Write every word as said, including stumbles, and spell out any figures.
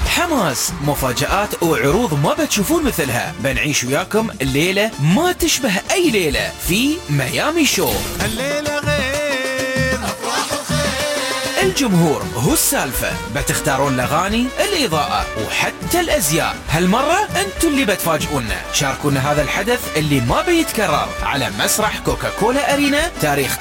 حماس، مفاجآت وعروض ما بتشوفون مثلها. بنعيش وياكم الليلة ما تشبه أي ليلة في ميامي شو. الليلة غير، أفراح وخير، الجمهور هو السالفة، بتختارون الأغاني، الإضاءة وحتى الأزياء. هالمرة أنتوا اللي بتفاجئونا. شاركونا هذا الحدث اللي ما بيتكرر على مسرح كوكاكولا أرينا تاريخ